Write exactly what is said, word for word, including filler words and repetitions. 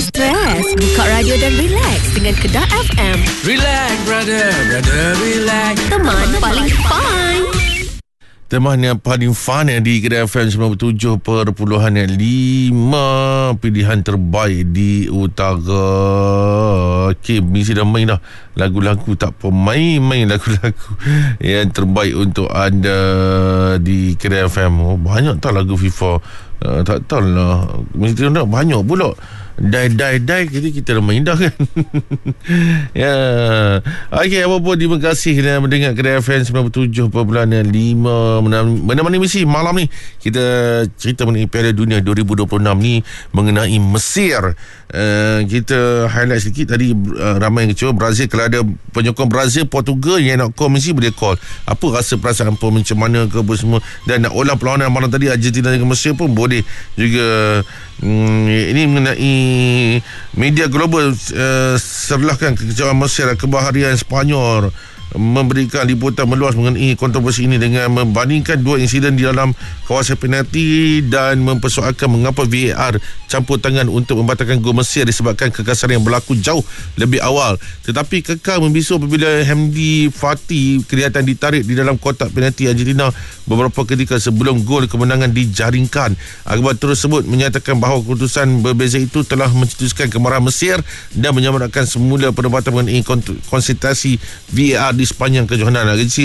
stres? Buka radio dan relax dengan Kedah F M. Relax, brother, brother, relax. Teman paling fun. Teman yang paling fun yang di Kedah F M sembilan puluh tujuh perpuluhan lima, pilihan terbaik di utara. Okey, mesti dah main dah lagu-lagu, tak pemain-main lagu-lagu yang terbaik untuk anda di Kedah F M. Oh, banyak tak lagu FIFA? Uh, tak tahu lah, mesti nak banyak pula. Die, die, die kita, kita dah main dah kan. Ya. Okey, apa pun terima kasih kerana mendengar Kedah F M sembilan puluh tujuh perpuluhan lima. Mana-mana misi malam ni kita cerita mengenai Piala Dunia dua ribu dua puluh enam ni mengenai Mesir. Uh, kita highlight sedikit tadi, uh, ramai yang kecewa Brazil. Kalau ada penyokong Brazil, Portugal yang nak call mesti boleh call. Apa rasa perasaan pun macam mana ke apa semua, dan nak ulang perlawanan malam tadi Argentina dengan Mesir pun boleh juga. Hmm, ini mengenai media global, uh, serlahkan kekecewaan Mesir dan kebaharian Sepanyol memberikan liputan meluas mengenai kontroversi ini dengan membandingkan dua insiden di dalam kawasan penalti dan mempersoalkan mengapa V A R campur tangan untuk membatalkan gol Mesir disebabkan kekasaran yang berlaku jauh lebih awal. Tetapi kekal membisu apabila Hamdi Fatih kelihatan ditarik di dalam kotak penalti Argentina beberapa ketika sebelum gol kemenangan dijaringkan. Akhbar tersebut menyatakan bahawa keputusan berbeza itu telah mencetuskan kemarahan Mesir dan menyamakan semula perdebatan mengenai konsultasi V A R di sepanjang kejohanan.